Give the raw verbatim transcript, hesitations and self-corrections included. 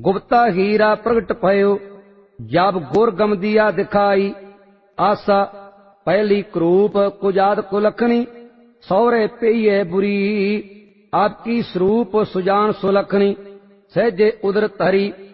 गुप्ता हीरा प्रगट भयो, जब गुर गमदिया दिखाई। आसा पहली क्रूप कुजाद कुलखनी, सौरे पेये बुरी। आपकी स्वरूप सुजान सुलखनी, सहजे उदर तरी।